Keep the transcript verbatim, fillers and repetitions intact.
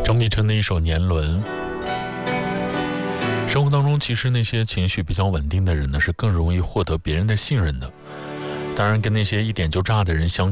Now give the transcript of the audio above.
张碧晨的一首《年轮》。生活当中，其实那些情绪比较稳定的人呢，是更容易获得别人的信任的。当然，跟那些一点就炸的人相